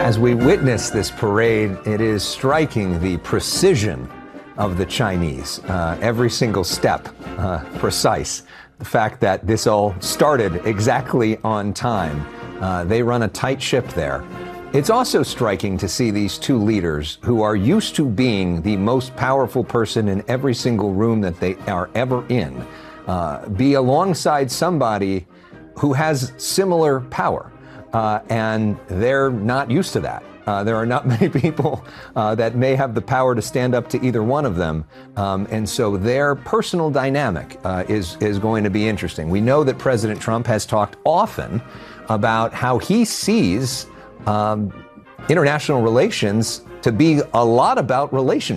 As we witness this parade, it is striking the precision of the Chinese. Every single step precise. The fact that this all started exactly on time. They run a tight ship there. It's also striking to see these two leaders who are used to being the most powerful person in every single room that they are ever in, be alongside somebody who has similar power. And they're not used to that. There are not many people that may have the power to stand up to either one of them. And so their personal dynamic is going to be interesting. We know that President Trump has talked often about how he sees international relations to be a lot about relationships.